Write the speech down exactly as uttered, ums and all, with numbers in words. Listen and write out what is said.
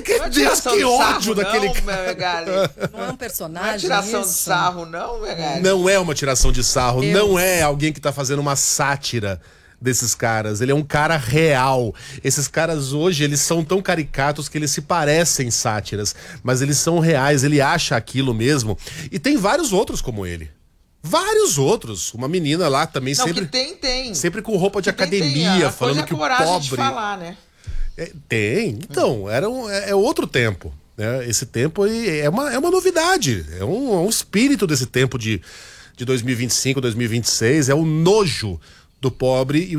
que, Não é Deus, tiração que de ódio sarro, daquele não, cara. Megali. Não é um personagem. Não é tiração de isso? sarro, não, Megali. Não é uma tiração de sarro, Deus. não é alguém que tá fazendo uma sátira desses caras. Ele é um cara real. Esses caras hoje, eles são tão caricatos que eles se parecem sátiras, mas eles são reais, ele acha aquilo mesmo. E tem vários outros como ele. Vários outros. Uma menina lá também Não, sempre que tem, tem. sempre com roupa de Que tem, academia, tem. A falando coisa é que o coragem pobre de falar, né? É, tem. Então, era um, é, é outro tempo. Né? Esse tempo aí é uma, é uma novidade. É um, é um espírito desse tempo de, de dois mil e vinte e cinco, dois mil e vinte e seis. É o nojo do pobre e o